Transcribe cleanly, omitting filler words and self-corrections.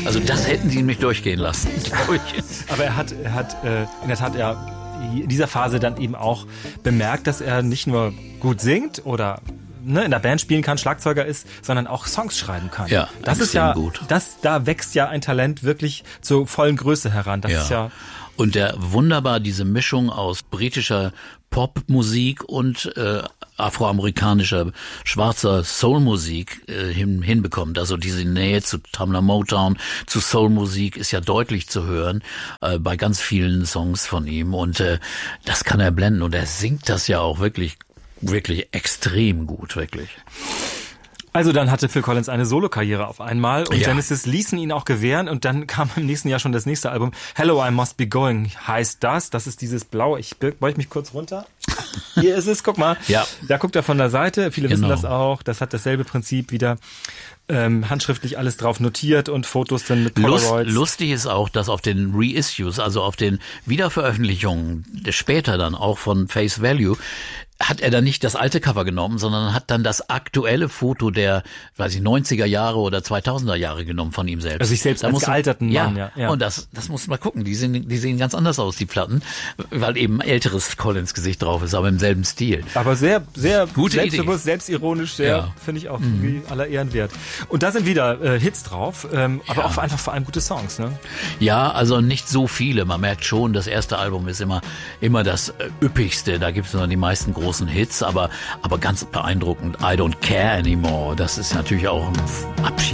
Also das hätten sie nicht durchgehen lassen, glaube ich. Aber er hat in der Tat in dieser Phase dann eben auch bemerkt, dass er nicht nur gut singt oder in der Band spielen kann, Schlagzeuger ist, sondern auch Songs schreiben kann. Ja, das ist ja gut. Da wächst ja ein Talent wirklich zur vollen Größe heran. Das ist ja und der wunderbar diese Mischung aus britischer Popmusik und afroamerikanischer schwarzer Soulmusik hinbekommt. Also diese Nähe zu Tamla Motown, zu Soulmusik ist ja deutlich zu hören bei ganz vielen Songs von ihm und das kann er blenden und er singt das ja auch wirklich extrem gut, wirklich. Also dann hatte Phil Collins eine Solokarriere auf einmal und Genesis ließen ihn auch gewähren und dann kam im nächsten Jahr schon das nächste Album. Hello, I Must Be Going heißt das. Das ist dieses Blaue. Ich beuge mich kurz runter. Hier ist es, guck mal. Ja. Da guckt er von der Seite. Viele wissen das auch. Das hat dasselbe Prinzip wieder. Handschriftlich alles drauf notiert und Fotos dann mit Polaroids. Lustig ist auch, dass auf den Reissues, also auf den Wiederveröffentlichungen, später dann auch von Face Value, hat er dann nicht das alte Cover genommen, sondern hat dann das aktuelle Foto der, 90er Jahre oder 2000er Jahre genommen von ihm selbst. Also sich selbst als gealterten Mann, ja. Und das muss man gucken. Die sehen ganz anders aus, die Platten, weil eben älteres Collins-Gesicht drauf ist, aber im selben Stil. Aber sehr, sehr gute selbstbewusst, selbstironisch, finde ich auch wie aller Ehren wert. Und da sind wieder Hits drauf, aber auch einfach vor allem gute Songs, ne? Ja, also nicht so viele. Man merkt schon, das erste Album ist immer das üppigste. Da gibt es noch die meisten großen Hits, aber ganz beeindruckend. I Don't Care Anymore. Das ist natürlich auch ein Abschied.